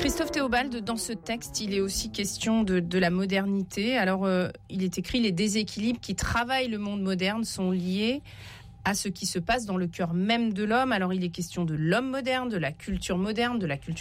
Christophe Théobald, dans ce texte, il est aussi question de la modernité. Alors, il est écrit « Les déséquilibres qui travaillent le monde moderne sont liés à ce qui se passe dans le cœur même de l'homme ». Alors, il est question de l'homme moderne, de la culture